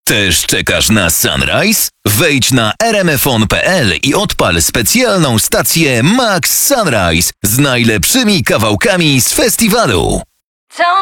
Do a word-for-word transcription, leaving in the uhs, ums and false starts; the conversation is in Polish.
Też czekasz na Sunrise? Wejdź na r m f on kropka p l i odpal specjalną stację Max Sunrise z najlepszymi kawałkami z festiwalu. Co